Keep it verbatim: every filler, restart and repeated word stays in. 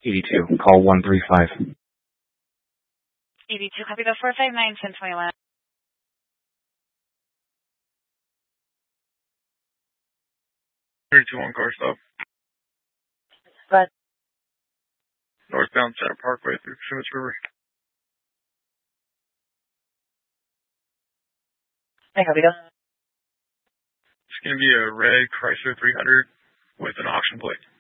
eighty-two, call one three five. eighty-two, copy the four five nine, ten twenty-one. thirty-two one car stop. But Northbound Center Parkway through Schmitz River. I copy that. It's going to be a red Chrysler three hundred with an auction plate.